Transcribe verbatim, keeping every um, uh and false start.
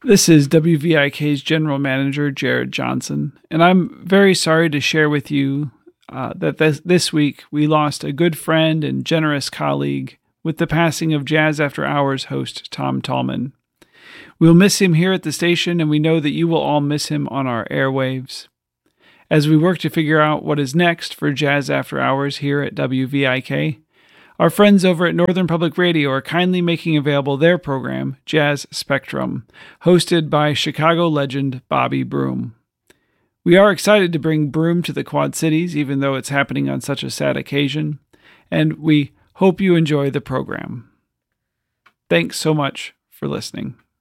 This is W V I K's General Manager, Jared Johnson, and I'm very sorry to share with you uh, that this, this week we lost a good friend and generous colleague with the passing of Jazz After Hours host Tom Tallman. We'll miss him here at the station, and we know that you will all miss him on our airwaves. As we work to figure out what is next for Jazz After Hours here at W V I K, our friends over at Northern Public Radio are kindly making available their program, Jazz Spectrum, hosted by Chicago legend Bobby Broom. We are excited to bring Broom to the Quad Cities, even though it's happening on such a sad occasion, and we hope you enjoy the program. Thanks so much for listening.